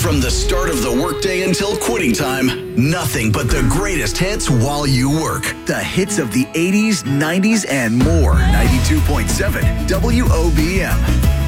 From the start of the workday until quitting time, nothing but the greatest hits while you work. The hits of the 80s, 90s, and more. 92.7 WOBM.